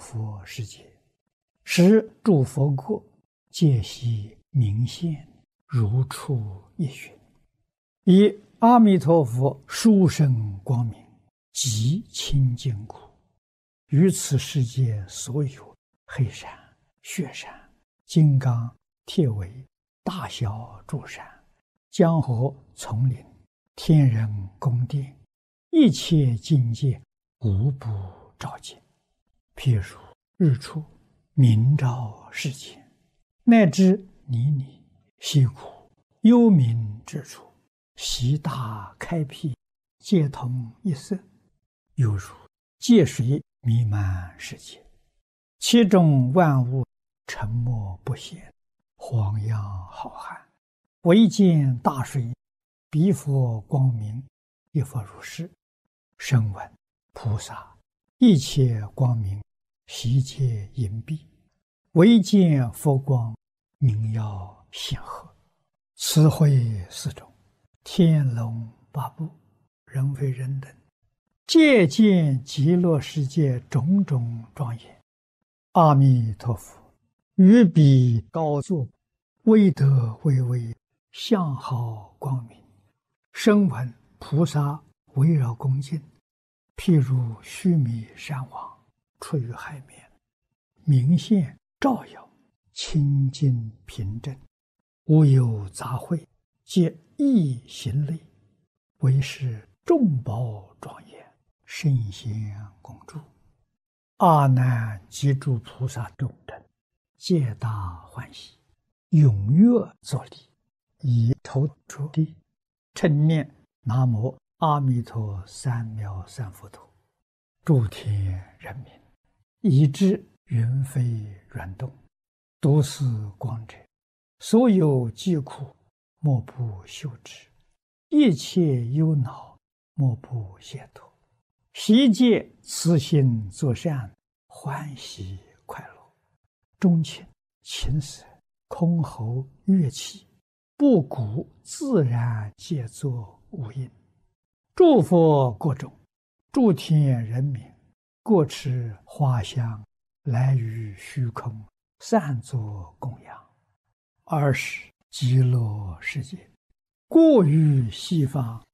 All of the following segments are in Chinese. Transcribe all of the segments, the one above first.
佛世界，使诸佛国皆悉明现，如出一寻，以阿弥陀佛殊胜光明，极清净故，于此世界所有黑山、雪山、金刚、铁围、大小诸山、江河、丛林、天人宫殿，一切境界无不照见。譬如日出明照世间，乃至泥泞溪谷幽冥之处，悉大开辟，皆同一色，犹如界水弥漫世界，其中万物沉默不显，荒洋浩瀚，唯见大水，彼佛光明，一佛如是。声闻菩萨一切光明，悉皆隐蔽，唯见佛光明耀显赫。此会四种，天龙八部，人非人等，皆见极乐世界种种庄严。阿弥陀佛于彼高坐，威德巍巍，相好光明。声闻菩萨围绕恭敬，譬如须弥山王出于海面，明现照耀，清净平正，无有杂秽，皆一行类，为是众宝庄严，圣贤共住。阿难及诸菩萨众等，皆大欢喜，踊跃作礼，以头着地，称念南无阿弥陀三藐三佛陀。诸天人民，以知云飞软动，都是光者，所有疾苦莫不休止，一切忧恼莫不解脱，悉皆慈心作善，欢喜快乐。钟磬、琴瑟、箜篌、乐器，不鼓自然皆作无音。诸佛国中，诸天人民，各持花香，来于虚空，散作供养。尔时极乐世界，过于西方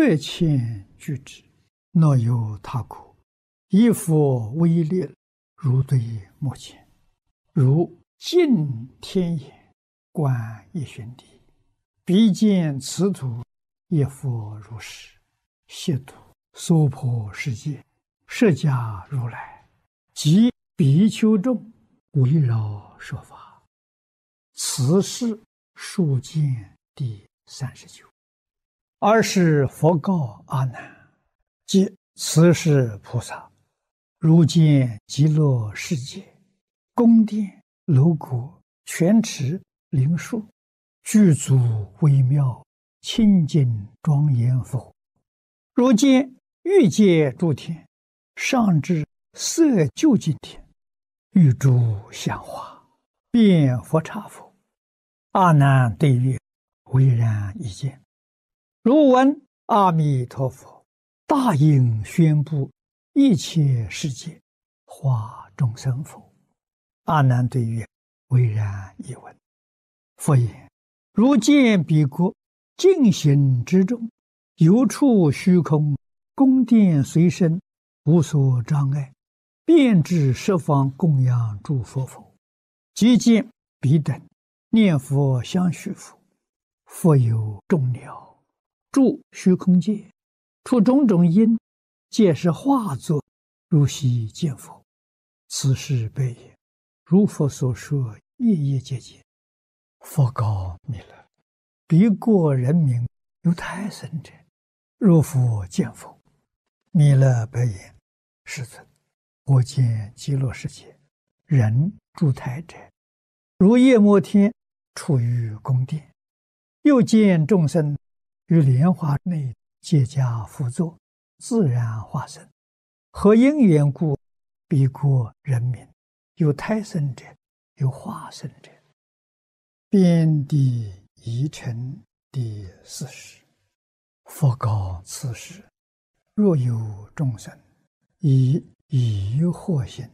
8,000俱胝，若有他国，以佛威力，如对目前，如镜天眼，观一旬地，彼见此土，一佛如是。悉土娑婆世界，释迦如来及比丘众，围绕说法。此是数见第39。尔时佛告阿难：即此是菩萨，如见极乐世界，宫殿、楼阁、泉池、灵树，具足微妙，清净庄严否？如见欲界诸天，上至色究竟天，欲诸香花，遍佛刹否？阿难对曰：唯然一见。如闻阿弥陀佛大应宣布一切世界，化众生否？阿难对曰：唯然一闻。佛言：如见彼国净行之中，有处虚空，宫殿随身，无所障碍，遍至十方供养诸佛否？即见彼等念佛相续否？复有众鸟住虚空界，出种种因，皆是化作，如悉见否？此是悲也。如佛所说，夜夜皆见。佛告弥勒：彼国人民有胎生者，若复见否？弥勒白言：世尊，我见极乐世界，人住胎者，如夜摩天处于宫殿，又见众生于莲花内皆加趺坐，自然化身。何因缘故？彼国人民有胎生者，有化身者。遍地疑尘第40。佛告此时：若有众生以疑惑心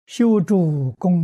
修诸功